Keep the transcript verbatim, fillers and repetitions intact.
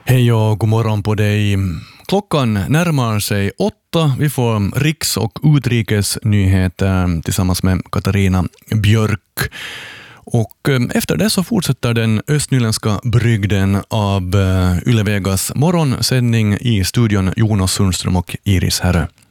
Hej och god morgon på dig. Klockan närmar sig åtta. Vi får riks- och utrikesnyheter tillsammans med Katarina Björk. Och efter det så fortsätter den östnyländska brygden av Yle Vegas morgonsändning. I studion Jonas Sundström och Iris Herre.